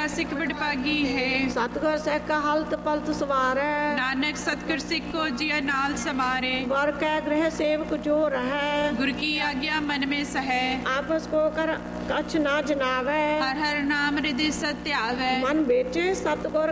सिख वडभागी है। सतगुर सिख का हलत पलत सवारै, नानक सतगुर सिख को जिया नाल समारे। वर कै गृह सेवक जो रहै, गुर की आज्ञा मन में सहै। आपस को कर कछ ना जनावै, हर हर नाम हृदय सत्य आवै। मन बेचे सतगुर